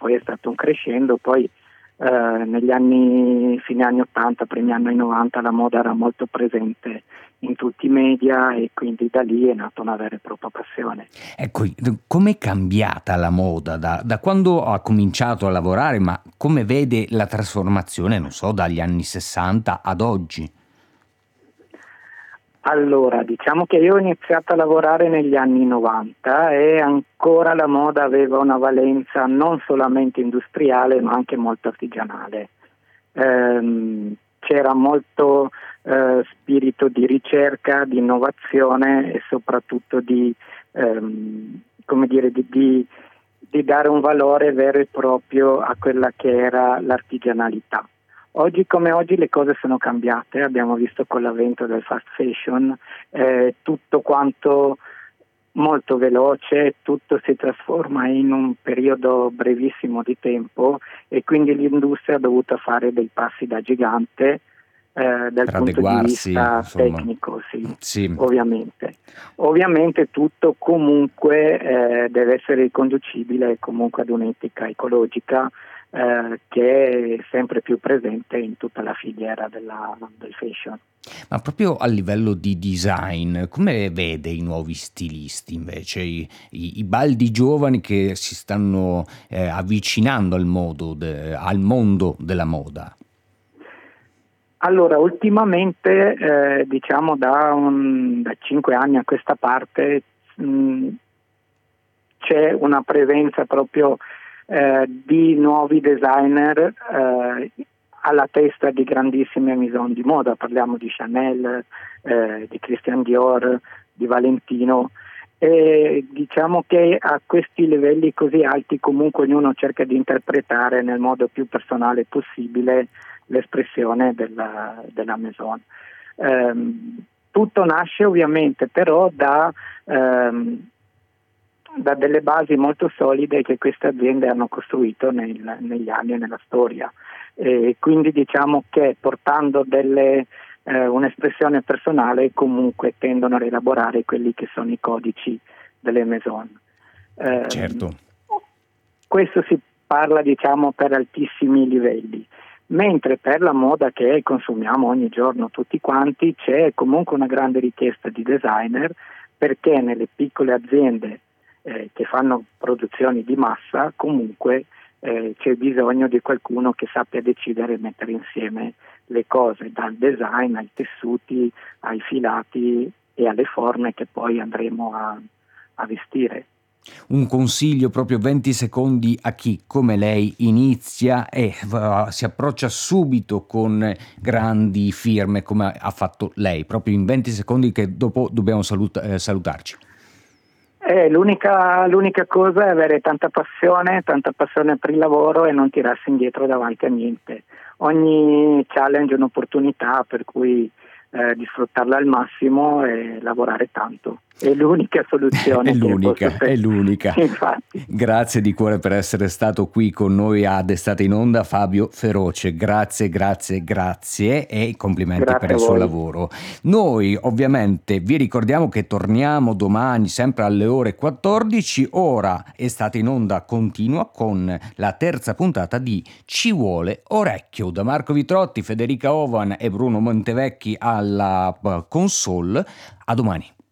poi è stato un crescendo, poi negli anni, fine anni 80, primi anni 90, la moda era molto presente in tutti i media e quindi da lì è nata una vera e propria passione. Ecco, com'è cambiata la moda da quando ha cominciato a lavorare, ma come vede la trasformazione, non so, dagli anni 60 ad oggi? Allora, diciamo che io ho iniziato a lavorare negli anni 90 e ancora la moda aveva una valenza non solamente industriale ma anche molto artigianale. C'era molto spirito di ricerca, di innovazione e soprattutto di dare un valore vero e proprio a quella che era l'artigianalità. Oggi come oggi le cose sono cambiate, abbiamo visto con l'avvento del fast fashion, tutto quanto molto veloce, tutto si trasforma in un periodo brevissimo di tempo e quindi l'industria ha dovuto fare dei passi da gigante dal Per punto di adeguarsi, vista insomma. tecnico, sì, Sì. ovviamente. Ovviamente tutto comunque deve essere riconducibile comunque ad un'etica ecologica che è sempre più presente in tutta la filiera del fashion. Ma proprio a livello di design, come vede i nuovi stilisti invece, i baldi giovani che si stanno avvicinando al mondo della moda? Allora, ultimamente, diciamo da 5 anni a questa parte, c'è una presenza proprio di nuovi designer alla testa di grandissime maison di moda, parliamo di Chanel, di Christian Dior, di Valentino, e diciamo che a questi livelli così alti comunque ognuno cerca di interpretare nel modo più personale possibile l'espressione della maison. Tutto nasce ovviamente però da delle basi molto solide che queste aziende hanno costruito negli anni e nella storia. E quindi diciamo che portando un'espressione personale comunque tendono a rielaborare quelli che sono i codici delle maison. Certo. Questo si parla diciamo per altissimi livelli, mentre per la moda che consumiamo ogni giorno tutti quanti c'è comunque una grande richiesta di designer, perché nelle piccole aziende che fanno produzioni di massa comunque c'è bisogno di qualcuno che sappia decidere e mettere insieme le cose, dal design ai tessuti, ai filati e alle forme che poi andremo a vestire. Un consiglio, proprio 20 secondi, a chi come lei inizia e si approccia subito con grandi firme come ha fatto lei, proprio in 20 secondi, che dopo dobbiamo salutarci. L'unica cosa è avere tanta passione per il lavoro e non tirarsi indietro davanti a niente. Ogni challenge è un'opportunità, per cui di sfruttarla al massimo e lavorare tanto. È l'unica soluzione È l'unica. Infatti. Grazie di cuore per essere stato qui con noi ad Estate in Onda, Fabio Feroce. Grazie e complimenti Grazie per il suo lavoro. Noi ovviamente vi ricordiamo che torniamo domani sempre alle ore 14. Ora Estate in Onda continua con la terza puntata di Ci vuole orecchio, da Marco Vitrotti, Federica Ovan e Bruno Montevecchi alla console. A domani.